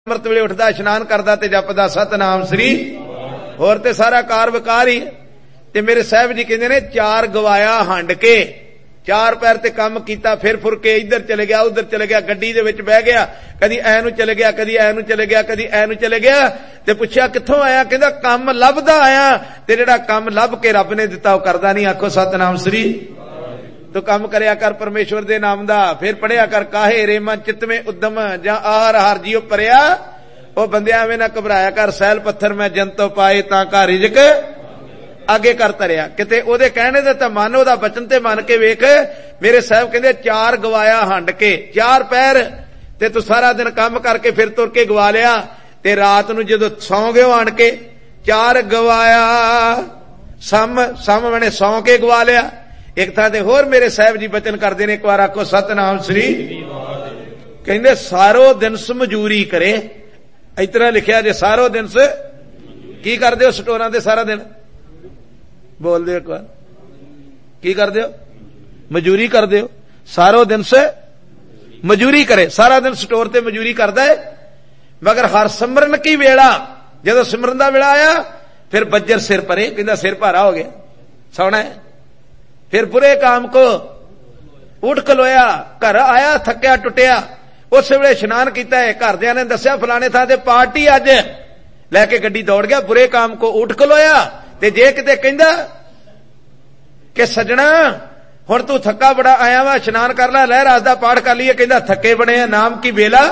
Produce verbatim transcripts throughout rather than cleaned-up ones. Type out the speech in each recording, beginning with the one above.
ਅੰਮ੍ਰਿਤ ਵੇਲੇ ਉੱਠਦਾ, ਇਸ਼ਨਾਨ ਕਰਦਾ ਤੇ ਜਪਦਾ ਸਤਨਾਮ ਸ੍ਰੀ। ਹੋਰ ਤੇ ਸਾਰਾ ਕਾਰ ਵਿਕਾਰ ਹੀ। ਤੇ ਮੇਰੇ ਸਾਹਿਬ ਜੀ ਕਹਿੰਦੇ ਨੇ ਚਾਰ ਗਵਾਇਆ ਹੰਡ ਕੇ, ਚਾਰ ਪੈਰ ਤੇ ਕੰਮ ਕੀਤਾ, ਫਿਰ ਫੁਰ ਕੇ ਇੱਧਰ ਚਲੇ ਗਿਆ ਉੱਧਰ ਚਲੇ ਗਿਆ, ਗੱਡੀ ਦੇ ਵਿੱਚ ਬਹਿ ਗਿਆ, ਕਦੀ ਐ ਨੂੰ ਚਲੇ ਗਿਆ, ਕਦੀ ਐ ਨੂੰ ਚਲੇ ਗਿਆ, ਕਦੀ ਐ ਨੂੰ ਚਲੇ ਗਿਆ। ਤੇ ਪੁੱਛਿਆ ਕਿੱਥੋਂ ਆਇਆ? ਕਹਿੰਦਾ ਕੰਮ ਲੱਭਦਾ ਆਇਆ। ਤੇ ਜਿਹੜਾ ਕੰਮ ਲੱਭ ਕੇ ਰੱਬ ਨੇ ਦਿੱਤਾ ਉਹ ਕਰਦਾ ਨਹੀਂ। ਆਖੋ ਸਤਨਾਮ ਸ੍ਰੀ। ਤੂੰ ਕੰਮ ਕਰਿਆ ਕਰ ਪਰਮੇਸ਼ਵਰ ਦੇ ਨਾਮ ਦਾ, ਫਿਰ ਪੜਿਆ ਕਰ ਕਾਹੇ ਰੇ ਮਨ ਚਿਤਵੇਂ ਉਦਮ ਜਾਂ ਆਹਰ ਹਰ ਜੀਓ ਪਰਿਆ। ਉਹ ਬੰਦਿਆਂ ਐਵੇਂ ਨਾ ਘਬਰਾਇਆ ਕਰ, ਸੈਲ ਪੱਥਰ ਮੈਂ ਜੰਤੋ ਪਾਏ ਤਾਂ ਘਰ ਰਿਜਕ ਅੱਗੇ ਕਰ ਤਰਿਆ। ਕਿਤੇ ਉਹਦੇ ਕਹਿਣੇ ਦੇ ਤਾਂ ਮਨ, ਉਹਦਾ ਬਚਨ ਤੇ ਮੰਨ ਕੇ ਵੇਖ। ਮੇਰੇ ਸਾਹਿਬ ਕਹਿੰਦੇ ਚਾਰ ਗਵਾਇਆ ਹੰਡ ਕੇ, ਚਾਰ ਪੈਰ ਤੇ ਤੂੰ ਸਾਰਾ ਦਿਨ ਕੰਮ ਕਰਕੇ ਫਿਰ ਤੁਰ ਕੇ ਗਵਾ ਲਿਆ। ਤੇ ਰਾਤ ਨੂੰ ਜਦੋਂ ਸੌਂ ਗਏ ਆਣ ਕੇ ਚਾਰ ਗਵਾਇਆ, ਸਮ ਸਮ ਬਣੇ ਸੌਂ ਕੇ ਗਵਾ ਲਿਆ। ਇੱਕ ਥਾਂ ਤੇ ਹੋਰ ਮੇਰੇ ਸਾਹਿਬ ਜੀ ਬਚਨ ਕਰਦੇ ਨੇ, ਇੱਕ ਵਾਰ ਆਖੋ ਸਤਨਾਮ ਸ੍ਰੀ। ਕਹਿੰਦੇ ਸਾਰੋ ਦਿਨਸ ਮਜ਼ਦੂਰੀ ਕਰੇ। ਇਸ ਤਰ੍ਹਾਂ ਲਿਖਿਆ ਜੇ ਸਾਰੋ ਦਿਨਸ। ਕੀ ਕਰਦੇ ਹੋ ਸਟੋਰਾਂ ਤੇ ਸਾਰਾ ਦਿਨ? ਬੋਲਦੇ ਇੱਕ ਵਾਰ। ਕੀ ਕਰਦੇ ਹੋ? ਮਜ਼ਦੂਰੀ ਕਰਦੇ ਹੋ। ਸਾਰੋ ਦਿਨਸ ਮਜ਼ਦੂਰੀ ਕਰੇ, ਸਾਰਾ ਦਿਨ ਸਟੋਰ ਤੇ ਮਜ਼ਦੂਰੀ ਕਰਦਾ ਹੈ। ਮਗਰ ਹਰ ਸਿਮਰਨ ਕੀ ਵੇਲਾ, ਜਦੋਂ ਸਿਮਰਨ ਦਾ ਵੇਲਾ ਆਇਆ ਫਿਰ ਬੱਜਰ ਸਿਰ ਪਰੇ। ਕਹਿੰਦਾ ਸਿਰ ਭਾਰਾ ਹੋ ਗਿਆ, ਸੌਣਾ ਹੈ। ਫਿਰ ਬੁਰੇ ਕਾਮ ਕੋ ਉੱਠ ਖਲੋਇਆ, ਘਰ ਆਇਆ ਥੱਕਿਆ ਟੁੱਟਿਆ। ਉਸ ਵੇਲੇ ਇਸ਼ਨਾਨ ਕੀਤਾ ਹੈ, ਘਰਦਿਆਂ ਨੇ ਦੱਸਿਆ ਫਲਾਣੇ ਥਾਂ ਤੇ ਪਾਰਟੀ ਅੱਜ, ਲੈ ਕੇ ਗੱਡੀ ਦੌੜ ਗਿਆ। ਬੁਰੇ ਕਾਮ ਕੋ ਉੱਠ ਖਲੋਇਆ। ਤੇ ਜੇ ਕਿਤੇ ਕਹਿੰਦਾ ਕਿ ਸੱਜਣਾ ਹੁਣ ਤੂੰ ਥੱਕਾ ਬੜਾ ਆਇਆ ਵਾ, ਇਸ਼ਨਾਨ ਕਰ ਲੈ, ਲੈ ਰਾਤ ਦਾ ਪਾਠ ਕਰ ਲਈਏ, ਕਹਿੰਦਾ ਥੱਕੇ ਬਣੇ ਆ, ਨਾਮ ਕੀ ਵੇਲਾ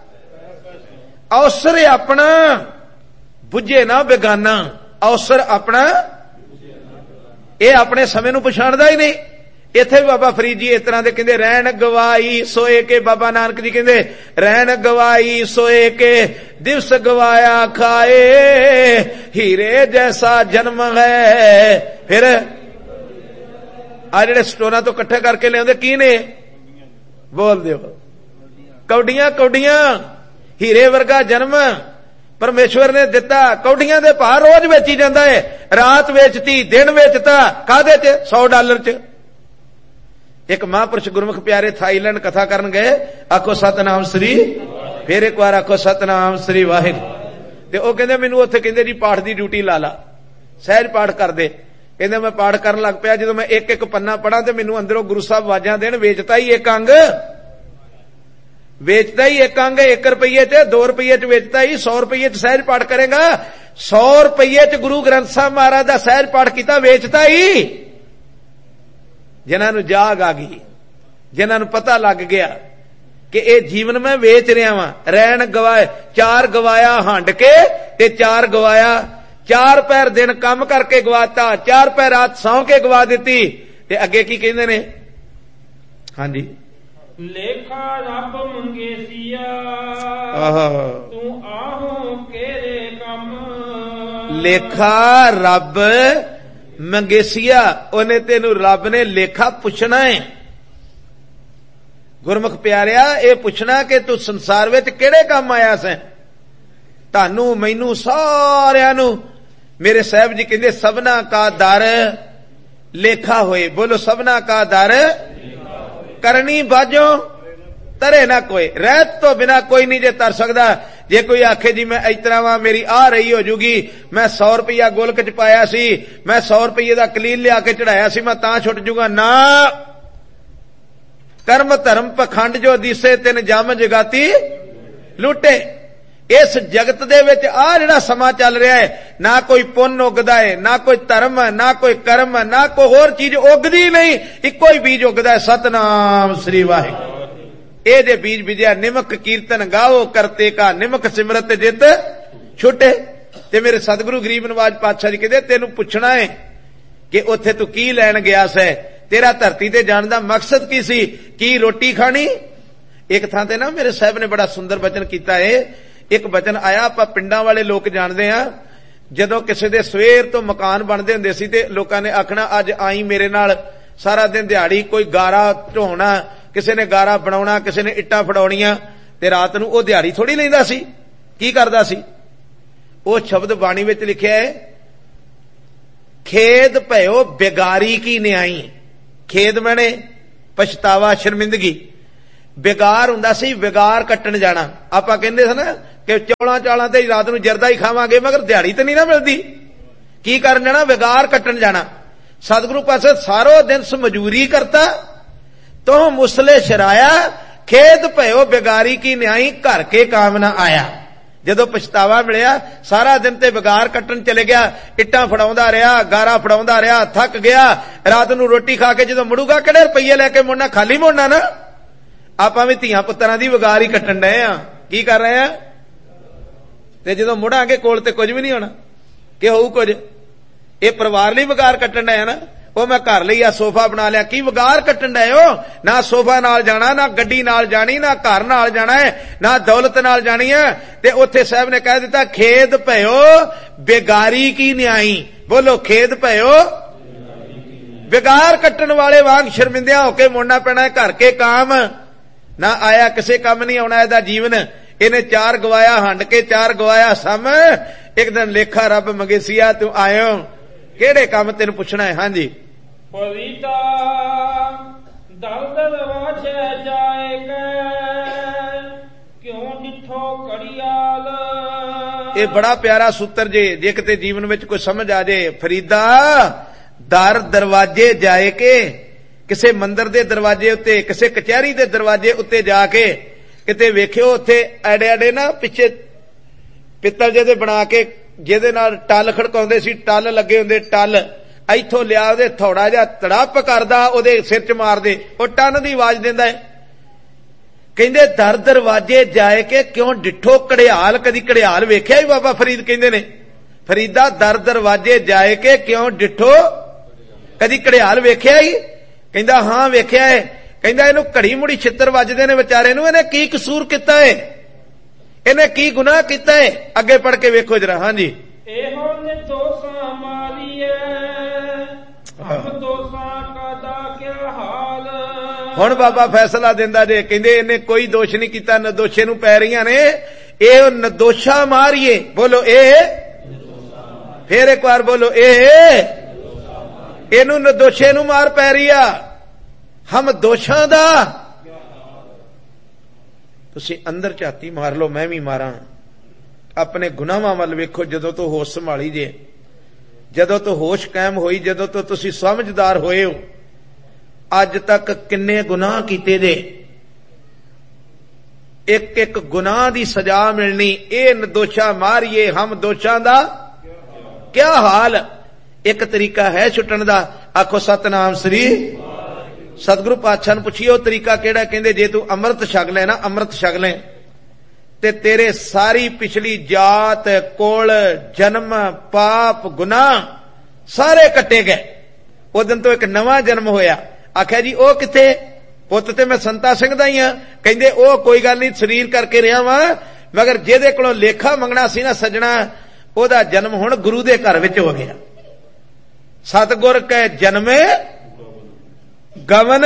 ਅਵਸਰ ਆਪਣਾ ਬੁੱਝੇ ਨਾ ਬੇਗਾਨਾ। ਅਵਸਰ ਆਪਣਾ, ਇਹ ਆਪਣੇ ਸਮੇਂ ਨੂੰ ਪਛਾਣਦਾ ਹੀ ਨਹੀਂ। ਇੱਥੇ ਵੀ ਬਾਬਾ ਫਰੀਦ ਜੀ ਇਸ ਤਰ੍ਹਾਂ ਦੇ ਕਹਿੰਦੇ, ਰਹਿਣ ਗਵਾਈ ਸੋਏ ਕੇ। ਬਾਬਾ ਨਾਨਕ ਜੀ ਕਹਿੰਦੇ ਰਹਿਣ ਗਵਾਈ ਸੋਏ ਕੇ, ਦਿਵਸ ਗਵਾਇਆ ਖਾਏ, ਹੀਰੇ ਜੈਸਾ ਜਨਮ ਹੈ। ਫਿਰ ਆ ਜਿਹੜੇ ਸਟੋਰਾਂ ਤੋਂ ਇਕੱਠੇ ਕਰਕੇ ਲਿਆਉਂਦੇ ਕੀ ਨੇ? ਬੋਲ ਦਿਓ। ਕੌਡੀਆਂ ਕੌਡੀਆਂ। ਹੀਰੇ ਵਰਗਾ ਜਨਮ ਪਰਮੇਸ਼ਵਰ ਨੇ ਦਿੱਤਾ। ਕੌਡੀਆਂ ਦੇ ਭਾਅ ਰੋਜ਼ ਵੇਚੀ ਜਾਂਦਾ ਹੈ। ਰਾਤ ਵੇਚਤੀ, ਦਿਨ ਵੇਚਤਾ, ਕਾਹਦੇ ਚ? ਸੌ ਡਾਲਰ ਚ। ਇੱਕ ਮਹਾਂਪੁਰਸ਼ ਗੁਰਮੁਖ ਪਿਆਰੇ ਥਾਈਲੈਂਡ ਕਥਾ ਕਰਨ ਗਏ। ਆਖੋ ਸਤਨਾਮ ਸ੍ਰੀ। ਫਿਰ ਇੱਕ ਵਾਰ ਆਖੋ ਸਤਨਾਮ ਸ੍ਰੀ ਵਾਹਿਗੁਰੂ। ਤੇ ਉਹ ਕਹਿੰਦੇ ਮੈਨੂੰ ਉੱਥੇ ਕਹਿੰਦੇ ਜੀ ਪਾਠ ਦੀ ਡਿਊਟੀ ਲਾ ਲਾ, ਸਹਿਜ ਪਾਠ ਕਰਦੇ। ਕਹਿੰਦੇ ਮੈਂ ਪਾਠ ਕਰਨ ਲੱਗ ਪਿਆ, ਜਦੋਂ ਮੈਂ ਇੱਕ ਇੱਕ ਪੰਨਾ ਪੜਾਂ ਤੇ ਮੈਨੂੰ ਅੰਦਰੋਂ ਗੁਰੂ ਸਾਹਿਬ ਆਵਾਜ਼ਾਂ ਦੇਣ, ਵੇਚਤਾ ਹੀ ਇੱਕ ਅੰਗ, ਵੇਚਦਾ ਹੀ ਇੱਕ ਅੰਗ ਇੱਕ ਰੁਪਈਏ ਚ, ਦੋ ਰੁਪਈਏ ਚ ਵੇਚਦਾ ਹੀ, ਸੌ ਰੁਪਈਏ ਚ ਸਹਿਜ ਪਾਠ ਕਰੇਗਾ। ਸੌ ਰੁਪਈਏ ਚ ਗੁਰੂ ਗ੍ਰੰਥ ਸਾਹਿਬ ਮਹਾਰਾਜ ਦਾ ਸਹਿਜ ਪਾਠ ਕੀਤਾ, ਵੇਚਦਾ ਹੀ। ਜਿਨ੍ਹਾਂ ਨੂੰ ਜਾਗ ਆ ਗਈ, ਜਿਨ੍ਹਾਂ ਨੂੰ ਪਤਾ ਲੱਗ ਗਿਆ ਕਿ ਇਹ ਜੀਵਨ ਮੈਂ ਵੇਚ ਰਿਹਾ ਵਾਂ। ਰਹਿਣ ਗਵਾਏ, ਚਾਰ ਗਵਾਇਆ ਹੰਡ ਕੇ ਤੇ ਚਾਰ ਗਵਾਇਆ, ਚਾਰ ਪੈਰ ਦਿਨ ਕੰਮ ਕਰਕੇ ਗਵਾਤਾ, ਚਾਰ ਪੈਰ ਰਾਤ ਸੌਂ ਕੇ ਗਵਾ ਦਿੱਤੀ। ਤੇ ਅੱਗੇ ਕੀ ਕਹਿੰਦੇ ਨੇ? ਹਾਂਜੀ, ਲੇਖਾ ਰੱਬ ਮੰਗੇਸੀਆ ਤੂੰ ਆਹੋ ਕਿਹੜੇ ਕੰਮ। ਲੇਖਾ ਰੱਬ ਮੰਗੇਸੀਆ, ਉਹਨੇ ਤੈਨੂੰ ਰੱਬ ਨੇ ਲੇਖਾ ਪੁੱਛਣਾ ਹੈ। ਗੁਰਮੁਖ ਪਿਆਰਿਆ, ਇਹ ਪੁੱਛਣਾ ਕਿ ਤੂੰ ਸੰਸਾਰ ਵਿੱਚ ਕਿਹੜੇ ਕੰਮ ਆਇਆ ਸੈਂ। ਤੁਹਾਨੂੰ ਮੈਨੂੰ ਸਾਰਿਆਂ ਨੂੰ ਮੇਰੇ ਸਾਹਿਬ ਜੀ ਕਹਿੰਦੇ ਸਭਨਾ ਕਾ ਦਰ ਲੇਖਾ ਹੋਏ। ਬੋਲੋ ਸਭਨਾ ਕਾ ਦਰ ਕਰਨੀ ਬਾਝੋ ਤਰੇ ਨਾ ਕੋਈ। ਰਹਿਤ ਤੋਂ ਬਿਨਾ ਕੋਈ ਨਹੀਂ ਜੇ ਤਰ ਸਕਦਾ। ਜੇ ਕੋਈ ਆਖੇ ਜੀ ਮੈਂ ਇਸ ਤਰ੍ਹਾਂ ਵਾਂ, ਮੇਰੀ ਆ ਰਹੀ ਹੋ ਜੂਗੀ, ਮੈਂ ਸੌ ਰੁਪਇਆ ਗੋਲਕ ਚ ਪਾਇਆ ਸੀ, ਮੈਂ ਸੌ ਰੁਪਏ ਦਾ ਕਲੀਲ ਲਿਆ ਕੇ ਚੜਾਇਆ ਸੀ, ਮੈਂ ਤਾਂ ਛੁੱਟ ਜੂਗਾ, ਨਾ। ਕਰਮ ਧਰਮ ਪਖੰਡ ਜੋ ਦਿਸੇ ਤਿਨ ਜਮ ਜਗਾਤੀ ਲੁੱਟੇ। ਇਸ ਜਗਤ ਦੇ ਵਿੱਚ ਆ ਜਿਹੜਾ ਸਮਾਂ ਚੱਲ ਰਿਹਾ ਹੈ, ਨਾ ਕੋਈ ਪੁੰਨ ਉਗਦਾ ਹੈ, ਨਾ ਕੋਈ ਧਰਮ, ਨਾ ਕੋਈ ਕਰਮ, ਨਾ ਕੋਈ ਹੋਰ ਚੀਜ਼ ਉਗਦੀ ਨਹੀਂ। ਇੱਕੋ ਹੀ ਬੀਜ ਉਗਦਾ ਹੈ, ਸਤਨਾਮ ਸ੍ਰੀ ਵਾਹਿਗੁਰੂ। ਇਹ ਜੇ ਬੀਜ ਵਿਜਿਆ ਨਿਮਕ ਕੀਰਤਨ ਗਾਓ, ਕਰਤੇ ਕਾ ਨਿਮਕ ਸਿਮਰਤ ਜਿਤ ਛੁੱਟੇ। ਤੇ ਮੇਰੇ ਸਤਿਗੁਰੂ ਗਰੀਬ ਨਵਾਜ ਪਾਤਸ਼ਾਹ ਜੀ ਕਹਿੰਦੇ ਤੈਨੂੰ ਪੁੱਛਣਾ ਹੈ ਕਿ ਉੱਥੇ ਤੂੰ ਕੀ ਲੈਣ ਗਿਆ ਸੈ, ਤੇਰਾ ਧਰਤੀ ਤੇ ਜਾਣ ਦਾ ਮਕਸਦ ਕੀ ਸੀ, ਕੀ ਰੋਟੀ ਖਾਣੀ। ਇੱਕ ਥਾਂ ਤੇ ਨਾ ਮੇਰੇ ਸਾਹਿਬ ਨੇ ਬੜਾ ਸੁੰਦਰ ਬਚਨ ਕੀਤਾ ਹੈ। ਇੱਕ ਬਚਨ ਆਇਆ, ਆਪਾਂ ਪਿੰਡਾਂ ਵਾਲੇ ਲੋਕ ਜਾਣਦੇ ਆ, ਜਦੋਂ ਕਿਸੇ ਦੇ ਸਵੇਰ ਤੋਂ ਮਕਾਨ ਬਣਦੇ ਹੁੰਦੇ ਸੀ ਤੇ ਲੋਕਾਂ ਨੇ ਆਖਣਾ ਅੱਜ ਆਈ ਮੇਰੇ ਨਾਲ, ਸਾਰਾ ਦਿਨ ਦਿਹਾੜੀ ਕੋਈ ਗਾਰਾ ਢੋਣਾ, ਕਿਸੇ ਨੇ ਗਾਰਾ ਬਣਾਉਣਾ, ਕਿਸੇ ਨੇ ਇੱਟਾਂ ਫੜਾਉਣੀਆਂ। ਤੇ ਰਾਤ ਨੂੰ ਉਹ ਦਿਹਾੜੀ ਥੋੜੀ ਲੈਂਦਾ ਸੀ, ਕੀ ਕਰਦਾ ਸੀ? ਉਹ ਸ਼ਬਦ ਬਾਣੀ ਵਿੱਚ ਲਿਖਿਆ ਹੈ, ਖੇਦ ਭਇਓ ਬੇਗਾਰੀ ਕੀ ਨਿਆਈ। ਖੇਦ ਮੈਨੇ ਪਛਤਾਵਾ, ਸ਼ਰਮਿੰਦਗੀ। ਵਿਗਾਰ ਹੁੰਦਾ ਸੀ, ਵਿਗਾਰ ਕੱਟਣ ਜਾਣਾ। ਆਪਾਂ ਕਹਿੰਦੇ ਸੀ ਨਾ कि चौलां चालां ते रात नूं जरदा ही खावांगे, मगर दिहाड़ी तो नहीं ना मिलती। की करन जाना? विगार कट्टन जाना। सतगुरु पासे सारो दिन मजूरी करता, तो मुसले शराया, खेद भयो बिगारी की न्याई, घर के काम ना आया। जदों पछतावा मिलिया, सारा दिन ते विगार कट्टन चले गया, इट्टां फड़ाउंदा रहा, गारा फड़ाउंदा रहा, थक गया। रात नूं रोटी खा के जदों मुड़ूगा किहड़े रुपये लैके मुड़ना? खाली मुड़ना ना। आपां वी धीआं पुत्तरां दी विगार ही कट्टन डए आ। की कर रहे हैं? ते जदों मुड़ांगे कोल ते कुछ भी नहीं होना, कि होऊ कुछ? ये परिवार ਲਈ ਵਿਗਾਰ ਕੱਟਣ ਡਿਆ ਨਾ। ਉਹ ਮੈਂ ਘਰ ਲਈ ਆ ਸੋਫਾ ਬਣਾ ਲਿਆ, ਕੀ ਵਿਗਾਰ ਕੱਟਣ ਡਏ ਹੋ? ਨਾ ਸੋਫਾ ਨਾਲ ਜਾਣਾ, ਨਾ ਗੱਡੀ ਨਾਲ ਜਾਣੀ, ਨਾ ਘਰ ਨਾਲ ਜਾਣਾ ਹੈ, ਨਾ ਦੌਲਤ ਨਾਲ ਜਾਣੀ ਹੈ। ਤੇ ਉੱਥੇ ਸਾਹਿਬ ਨੇ ਕਹਿ ਦਿੱਤਾ, ਖੇਦ ਭਇਓ ਬੇਗਾਰੀ ਕੀ ਨਿਆਈ। ਬੋਲੋ, ਖੇਦ ਭਇਓ ਵਿਗਾਰ ਕੱਟਣ ਵਾਲੇ ਵਾਂਗ ਸ਼ਰਮਿੰਦਿਆਂ ਹੋ ਕੇ ਮੁੜਨਾ ਪੈਣਾ ਘਰ ਕੇ ਕਾਮ ਨਾ ਆਇਆ। ਕਿਸੇ ਕੰਮ ਨਹੀਂ ਆਉਣਾ ਇਹਦਾ ਜੀਵਨ। ਇਹਨੇ ਚਾਰ ਗਵਾਇਆ ਹੰਡ ਕੇ, ਚਾਰ ਗਵਾਇਆ ਸਮ। ਇੱਕ ਦਿਨ ਲੇਖਾ ਰੱਬ ਮੰਗੇਸੀਆ, ਤੂੰ ਆਇਓ ਕਿਹੜੇ ਕੰਮ ਤੈਨੂੰ ਪੁੱਛਣਾ ਹੈ? ਹਾਂਜੀ। ਫਰੀਦਾ ਦਲਦਲ ਵਾਛੇ ਜਾਏਗਾ, ਕਿਉਂ ਡਿਠੋ ਘੜੀਆਲ। ਇਹ ਬੜਾ ਪਿਆਰਾ ਸੂਤਰ ਜੇ, ਜੇ ਕਿਤੇ ਜੀਵਨ ਵਿੱਚ ਕੋਈ ਸਮਝ ਆ ਜੇ। ਫਰੀਦਾ ਦਰ ਦਰਵਾਜੇ ਜਾਏ ਕੇ, ਕਿਸੇ ਮੰਦਰ ਦੇ ਦਰਵਾਜੇ ਉੱਤੇ, ਕਿਸੇ ਕਚਹਿਰੀ ਦੇ ਦਰਵਾਜੇ ਉੱਤੇ ਜਾ ਕੇ ਕਿਤੇ ਵੇਖਿਓ, ਉੱਥੇ ਐਡੇ ਐਡੇ ਨਾ ਪਿੱਛੇ ਪਿੱਤਲ ਜਿਹਦੇ ਬਣਾ ਕੇ, ਜਿਹਦੇ ਨਾਲ ਟੱਲ ਖੜਕਾਉਂਦੇ ਸੀ, ਟੱਲ ਲੱਗੇ ਹੁੰਦੇ, ਟੱਲ ਇੱਥੋਂ ਲਿਆ ਉਹਦੇ ਥੋੜਾ ਜਿਹਾ ਤੜਪ ਕਰਦਾ, ਉਹਦੇ ਸਿਰ ਚ ਮਾਰਦੇ, ਉਹ ਟੰਨ ਦੀ ਆਵਾਜ਼ ਦਿੰਦਾ ਹੈ। ਕਹਿੰਦੇ ਦਰ ਦਰਵਾਜੇ ਜਾਏ ਕੇ, ਕਿਉਂ ਡਿੱਠੋ ਘੜਿਆਲ। ਕਦੀ ਘੜਿਆਲ ਵੇਖਿਆ ਹੀ? ਬਾਬਾ ਫਰੀਦ ਕਹਿੰਦੇ ਨੇ, ਫਰੀਦਾ ਦਰ ਦਰਵਾਜੇ ਜਾਏ ਕੇ, ਕਿਉਂ ਡਿੱਠੋ ਕਦੀ ਘੜਿਆਲ ਵੇਖਿਆ ਹੀ? ਕਹਿੰਦਾ ਹਾਂ ਵੇਖਿਆ ਹੈ। ਕਹਿੰਦਾ ਇਹਨੂੰ ਘੜੀ ਮੁੜੀ ਛਿੱਤਰ ਵੱਜਦੇ ਨੇ ਵਿਚਾਰੇ ਨੂੰ, ਇਹਨੇ ਕੀ ਕਸੂਰ ਕੀਤਾ ਹੈ? ਇਹਨੇ ਕੀ ਗੁਨਾਹ ਕੀਤਾ ਹੈ? ਅੱਗੇ ਪੜ ਕੇ ਵੇਖੋ ਜਰਾ। ਹਾਂਜੀ। ਇਹੋ ਨਿਰਦੋਸ਼ਾਂ ਮਾਰੀਏ, ਹਮ ਦੋਸ਼ਾਂ ਕਾਦਾ ਕਿਆ ਹਾਲ। ਹੁਣ ਬਾਬਾ ਫੈਸਲਾ ਦਿੰਦਾ ਜੇ, ਕਹਿੰਦੇ ਇਹਨੇ ਕੋਈ ਦੋਸ਼ ਨਹੀਂ ਕੀਤਾ, ਨਿਰਦੋਸ਼ੇ ਨੂੰ ਪੈ ਰਹੀਆਂ ਨੇ। ਇਹ ਨਿਰਦੋਸ਼ਾ ਮਾਰੀਏ। ਬੋਲੋ ਇਹ, ਫੇਰ ਇੱਕ ਵਾਰ ਬੋਲੋ ਇਹ, ਇਹਨੂੰ ਨਿਰਦੋਸ਼ੇ ਨੂੰ ਮਾਰ ਪੈ ਰਹੀ ਆ। ਹਮ ਦੋਸ਼ਾਂ ਦਾ। ਤੁਸੀਂ ਅੰਦਰ ਝਾਤੀ ਮਾਰ ਲਓ, ਮੈਂ ਵੀ ਮਾਰਾਂ। ਆਪਣੇ ਗੁਨਾਹਾਂ ਵੱਲ ਵੇਖੋ। ਜਦੋਂ ਤੋਂ ਹੋਸ਼ ਸੰਭਾਲੀ ਜੇ, ਜਦੋਂ ਤੋਂ ਹੋਸ਼ ਕਾਇਮ ਹੋਈ, ਜਦੋਂ ਤੋਂ ਤੁਸੀਂ ਸਮਝਦਾਰ ਹੋਏ ਹੋ, ਅੱਜ ਤੱਕ ਕਿੰਨੇ ਗੁਨਾਹ ਕੀਤੇ ਜੇ। ਇੱਕ ਇੱਕ ਗੁਨਾਹ ਦੀ ਸਜ਼ਾ ਮਿਲਣੀ। ਇਹ ਨਿਰਦੋਸ਼ਾ ਮਾਰੀਏ, ਹਮ ਦੋਸ਼ਾਂ ਦਾ ਕਿਆ ਹਾਲ। ਇੱਕ ਤਰੀਕਾ ਹੈ ਛੁੱਟਣ ਦਾ। ਆਖੋ ਸਤਨਾਮ ਸ੍ਰੀ। ਸਤਿਗੁਰੂ ਪਾਤਸ਼ਾਹ ਨੂੰ ਪੁੱਛੀਏ ਉਹ ਤਰੀਕਾ ਕਿਹੜਾ? ਕਹਿੰਦੇ ਜੇ ਤੂੰ ਅੰਮ੍ਰਿਤ ਛਕ ਲੈ ਨਾ, ਅੰਮ੍ਰਿਤ ਛਕ ਲੈ ਤੇ ਤੇਰੇ ਸਾਰੀ ਪਿਛਲੀ ਜਾਤ, ਕੁਲ, ਜਨਮ, ਪਾਪ, ਗੁਨਾਹ ਸਾਰੇ ਕੱਟੇ ਗਏ। ਉਹ ਦਿਨ ਤੋਂ ਇੱਕ ਨਵਾਂ ਜਨਮ ਹੋਇਆ। ਆਖਿਆ ਜੀ ਉਹ ਕਿੱਥੇ? ਪੁੱਤ ਤੇ ਮੈਂ ਸੰਤਾ ਸਿੰਘ ਦਾ ਹੀ ਆ। ਕਹਿੰਦੇ ਉਹ ਕੋਈ ਗੱਲ ਨਹੀਂ, ਸਰੀਰ ਕਰਕੇ ਰਿਹਾ ਵਾਂ, ਮਗਰ ਜਿਹਦੇ ਕੋਲੋਂ ਲੇਖਾ ਮੰਗਣਾ ਸੀ ਨਾ ਸੱਜਣਾ, ਉਹਦਾ ਜਨਮ ਹੁਣ ਗੁਰੂ ਦੇ ਘਰ ਵਿੱਚ ਹੋ ਗਿਆ। ਸਤਿਗੁਰ ਕੈ ਜਨਮੇ ਗਵਨ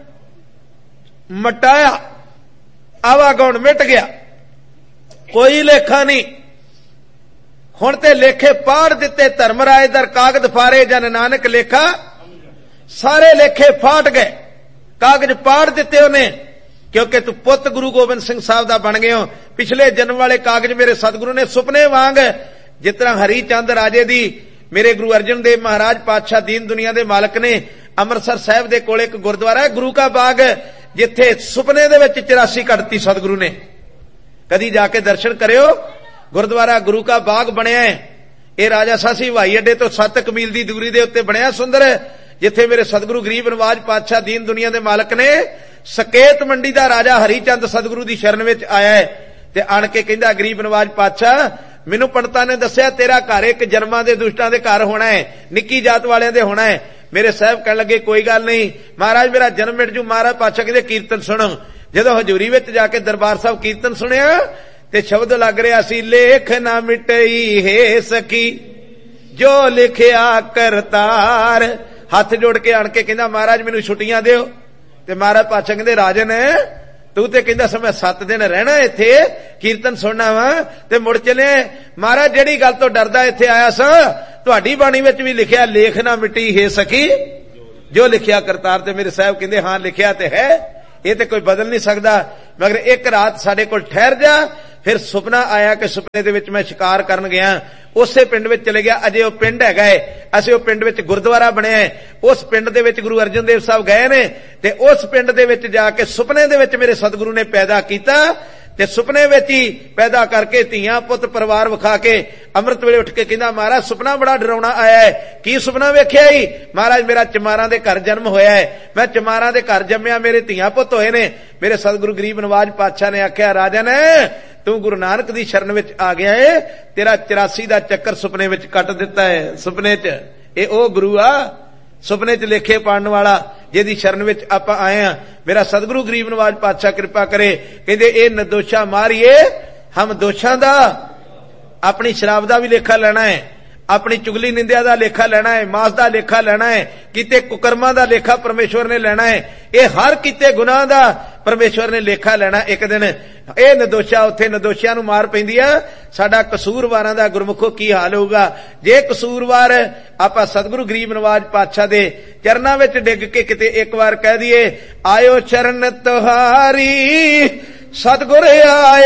ਮਟਾਇਆ, ਆਵਾਗੁਣ ਮਿਟ ਗਿਆ, ਕੋਈ ਲੇਖਾ ਨਹੀਂ। ਹੁਣ ਤੇ ਲੇਖੇ ਪਾੜ ਦਿੱਤੇ, ਧਰਮ ਰਾਏ ਦਰ ਕਾਗਜ਼ ਫਾਰੇ, ਜਨ ਨਾਨਕ ਲੇਖਾ ਸਾਰੇ ਲੇਖੇ ਫਾਟ ਗਏ, ਕਾਗਜ਼ ਪਾੜ ਦਿੱਤੇ ਉਹਨੇ। ਕਿਉਂਕਿ ਤੂੰ ਪੁੱਤ ਗੁਰੂ ਗੋਬਿੰਦ ਸਿੰਘ ਸਾਹਿਬ ਦਾ ਬਣ ਗਏ ਹੋ। ਪਿਛਲੇ ਜਨਮ ਵਾਲੇ ਕਾਗਜ਼ ਮੇਰੇ ਸਤਿਗੁਰੂ ਨੇ ਸੁਪਨੇ ਵਾਂਗ, ਜਿਸ ਤਰ੍ਹਾਂ ਹਰੀ ਚੰਦ ਰਾਜੇ ਦੀ ਮੇਰੇ ਗੁਰੂ ਅਰਜਨ ਦੇਵ ਮਹਾਰਾਜ ਪਾਤਸ਼ਾਹ ਦੀਨ ਦੁਨੀਆ ਦੇ ਮਾਲਕ ਨੇ, ਅੰਮ੍ਰਿਤਸਰ ਸਾਹਿਬ ਦੇ ਕੋਲ ਇੱਕ ਗੁਰਦੁਆਰਾ ਹੈ ਗੁਰੂ ਕਾ ਬਾਗ, ਜਿੱਥੇ ਸੁਪਨੇ ਦੇ ਵਿੱਚ ਚੁਰਾਸੀ ਕੱਢਤੀ ਸਤਿਗੁਰੂ ਨੇ। ਕਦੀ ਜਾ ਕੇ ਦਰਸ਼ਨ ਕਰਿਓ। ਗੁਰਦੁਆਰਾ ਗੁਰੂ ਕਾ ਬਾਗ ਬਣਿਆ ਹੈ। ਇਹ ਰਾਜਾ ਸਾਸੀ ਹਵਾਈ ਅੱਡੇ ਤੋਂ ਸੱਤ ਕੁ ਮੀਲ ਦੀ ਦੂਰੀ ਦੇ ਉੱਤੇ ਬਣਿਆ ਸੁੰਦਰ, ਜਿੱਥੇ ਮੇਰੇ ਸਤਿਗੁਰੂ ਗਰੀਬ ਨਵਾਜ ਪਾਤਸ਼ਾਹ ਦੀਨ ਦੁਨੀਆ ਦੇ ਮਾਲਕ ਨੇ ਸਕੇਤ ਮੰਡੀ ਦਾ ਰਾਜਾ ਹਰੀ ਚੰਦ ਸਤਿਗੁਰੂ ਦੀ ਸ਼ਰਨ ਵਿੱਚ ਆਇਆ ਹੈ ਤੇ ਆਣ ਕੇ ਕਹਿੰਦਾ, ਗਰੀਬ ਨਵਾਜ ਪਾਤਸ਼ਾਹ ਮੈਨੂੰ ਪੰਡਤਾਂ ਨੇ ਦੱਸਿਆ ਤੇਰਾ ਘਰ ਇੱਕ ਜਨਮਾਂ ਦੇ ਦੁਸ਼ਟਾਂ ਦੇ ਘਰ ਹੋਣਾ ਹੈ, ਨਿੱਕੀ ਜਾਤ ਵਾਲਿਆਂ ਦੇ ਹੋਣਾ ਹੈ। ਮੇਰੇ ਸਾਹਿਬ ਕਹਿਣ ਲੱਗੇ ਕੋਈ ਗੱਲ ਨਹੀਂ ਮਹਾਰਾਜ, ਮੇਰਾ ਜਨਮ ਮਿਟ ਜੂ। ਮਹਾਰਾਜ ਪਾਤਸ਼ਾਹ ਕਹਿੰਦੇ ਕੀਰਤਨ ਸੁਣੋ। ਜਦੋਂ ਹਜ਼ੂਰੀ ਵਿੱਚ ਜਾ ਕੇ ਦਰਬਾਰ ਸਾਹਿਬ ਕੀਰਤਨ ਸੁਣਿਆ ਤੇ ਸ਼ਬਦ ਲੱਗ ਰਿਹਾ ਸੀ, ਲੇਖ ਨਾ ਮਿਟਈ ਹੈ ਸਕੀ ਜੋ ਲਿਖਿਆ ਕਰਤਾਰ। ਹੱਥ ਜੋੜ ਕੇ ਆਣ ਕੇ ਕਹਿੰਦਾ ਮਹਾਰਾਜ ਮੈਨੂੰ ਛੁੱਟੀਆਂ ਦਿਓ। ਤੇ ਮਹਾਰਾਜ ਪਾਤਸ਼ਾਹ ਕਹਿੰਦੇ ਰਾਜਨ ਤੂੰ ਤੇ ਕਹਿੰਦਾ ਸਮਾਂ ਸੱਤ ਦਿਨ ਰਹਿਣਾ ਇੱਥੇ, ਕੀਰਤਨ ਸੁਣਨਾ ਵਾ ਤੇ ਮੁੜ ਚਲੇ। ਮਹਾਰਾਜ ਜਿਹੜੀ ਗੱਲ ਤੋਂ ਡਰਦਾ ਇੱਥੇ ਆਇਆ ਸਾਂ, ਤੁਹਾਡੀ ਬਾਣੀ ਵਿੱਚ ਵੀ ਲਿਖਿਆ ਲੇਖ ਨਾ ਮਿਟੀ ਹੈ ਸਕੀ ਜੋ ਲਿਖਿਆ ਕਰਤਾਰ। ਤੇ ਮੇਰੇ ਸਾਹਿਬ ਕਹਿੰਦੇ ਹਾਂ ਲਿਖਿਆ ਤੇ ਹੈ, ਇਹ ਤੇ ਕੋਈ ਬਦਲ ਨਹੀਂ ਸਕਦਾ, ਮਗਰ ਇੱਕ ਰਾਤ ਸਾਡੇ ਕੋਲ ਠਹਿਰ ਜਾ, फिर सुपना आया कि सुपने दे विच मैं शिकार करन गया, उसे पिंड विच चले गया। अजे वो पिंड हैगा है, असीं वो पिंड विच गुरुद्वारा बनिया है, उस पिंड दे विच गुरु अर्जन देव साहब गए ने ते उस पिंड दे विच जाके सुपने दे विच मेरे सतगुरु ने पैदा कीता ते सुपने विच ही पैदा करके धीआं पुत परिवार विखा के अमृत वेले उठ के कहंदा महाराज सुपना बड़ा डरावना आया है। की सुपना वेख्या ही? महाराज मेरा चमारां दे घर जन्म होया है, मैं चमारां दे घर जम्मिया, मेरे धीआं पुत होए ने। मेरे सतगुरु गरीब नवाज पातशाह ने आख्या राजन तू गुरु नानक दी शरण विच आ गया है, तेरा चौरासी दा चक्कर सुपने विच कट दिता है। सुपने च ए ओ गुरु आ, सुपने च लेखे पाड़न वाला जिहदी शरण विच आपां आए हां। मेरा सतगुरु गरीब नवाज पातशाह कृपा करे, कहंदे ए निर्दोषा मारिए हम दोषां दा अपनी शराब दा भी लेखा लेना है, अपनी चुगली निंदिया दा लेखा लेना है, मास दा लेखा लेना है, किते कुकर्मां दा लेखा परमेश्वर ने लेना है। ये हर किते गुनाह दा परमेश्वर ने लेखा लेना। एक दिन ये निर्दोषा उत्थे निर्दोषियां नूं मार पैंदी आ, साडा कसूरवारां दा गुरमुखो की हाल होऊगा जे कसूरवार आपां सतगुरु गरीब नवाज पातशाह दे चरनां विच डिग के किते एक बार कह दईए आयो चरण तुहारी सतगुर आए